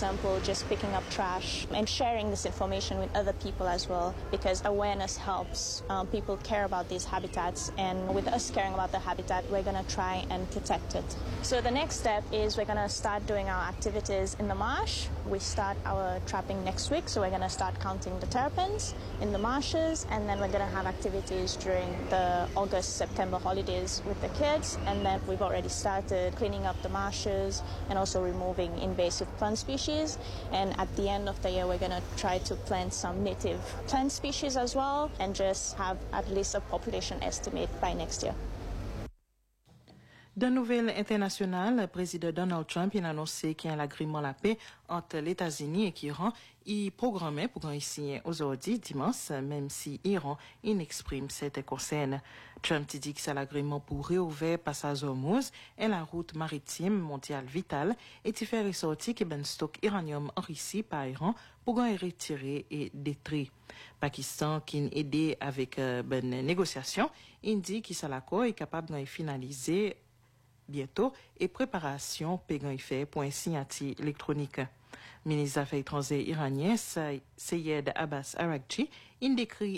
example, just picking up trash and sharing this information with other people as well, because awareness helps. People care about these habitats, and with us caring about the habitat, we're going to try and protect it. So the next step is we're going to start doing our activities in the marsh. We start our trapping next week, so we're going to start counting the terrapins in the marshes, and then we're going to have activities during the August-September holidays with the kids, and then we've already started cleaning up the marshes and also removing invasive plant species. And at the end of the year, we're going to try to plant some native plant species as well, and just have at least a population estimate by next year. Dans nouvelle internationale, le président Donald Trump a annoncé qu'il y a un agrément la paix entre les États-Unis et l'Iran. Il programmait pour qu'il signe aujourd'hui, dimanche, même si l'Iran exprime cette concerne. Trump dit que c'est l'agrément pour réouvrir passage Hormuz et la route maritime mondiale vitale et il fait ressortir qu'il y a un stock uranium enrichi par l'Iran pour qu'il retirer et détruire. Pakistan, qui a aidé avec une négociation, il dit que l'accord est capable de finaliser bientôt et préparation pégan fait pour un signature électronique. Ministre des Affaires étrangères iranien Seyed Abbas Araghchi décrit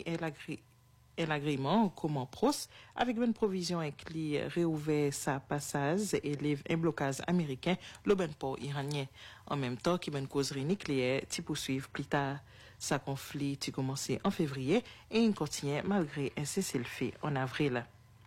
un agrément comme en pros avec une provision inclut réouvert sa passage et livre un blocage américain le ben port iranien. En même temps qu'il y a une causerie nucléaire qui poursuivre plus tard. Sa conflit qui commencé en février et il continue malgré un cessez-le-feu en avril.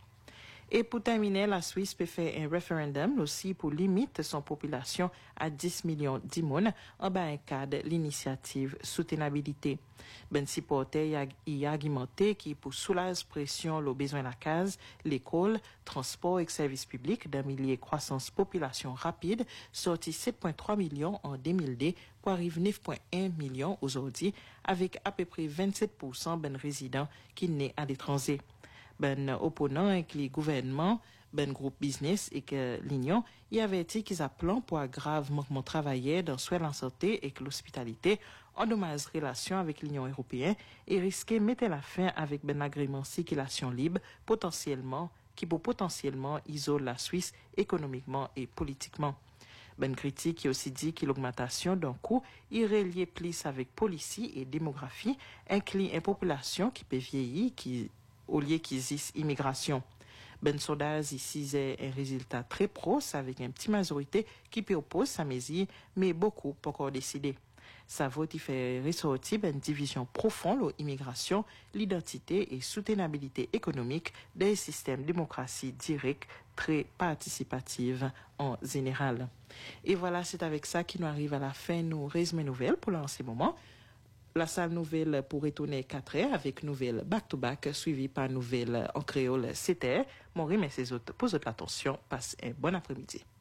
Et pour terminer, la Suisse peut faire un référendum aussi pour limiter son population à 10 millions d'immunes en bas un cadre de l'initiative soutenabilité. Ben supporter y a argumenté qui pour soulager pression le besoin de la case, l'école, transport et services publics d'un millier croissance population rapide sorti 7,3 millions en 2002 pour arriver 9,1 millions aujourd'hui avec à peu près 27% ben résidents qui naissent à l'étranger. Ben opponent avec les gouvernements, ben groupe business et que l'Union, y avait dit qu'ils appelent pour un grave manquement travaillé dans soit la santé et que l'hospitalité, endommage relation avec l'Union européenne et risquer mettre la fin avec ben agrément circulation libre potentiellement, qui peut potentiellement isoler la Suisse économiquement et politiquement. Ben critique qui aussi dit que l'augmentation d'un coût irait lier plus avec politique et démographie, inclut une population qui peut vieillir, qui au lieu qu'ils disent immigration. Ben sondage ici c'est un résultat très proche avec une petite majorité qui peut opposer sa mesure, mais beaucoup pas encore décidé. Sa vote il fait ressortir une division profonde aux immigration, l'identité et soutenabilité économique des systèmes de démocratie directe très participative en général. Et voilà, c'est avec ça qu'il nous arrive à la fin nos résumés nouvelles pour lancer moment. La salle nouvelle pour retourner 4 heures avec nouvelle back-to-back suivie par nouvelle en créole 7 heures. Mon remercie les autres pour votre attention. Passe un bon après-midi.